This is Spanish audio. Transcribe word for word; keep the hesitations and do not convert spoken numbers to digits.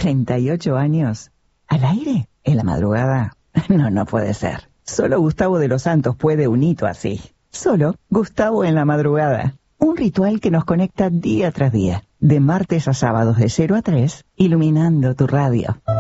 ¿treinta y ocho años? ¿Al aire? ¿En la madrugada? No, no puede ser. Solo Gustavo de los Santos puede un hito así. Solo Gustavo en la madrugada. Un ritual que nos conecta día tras día, de martes a sábados de cero a tres, iluminando tu radio.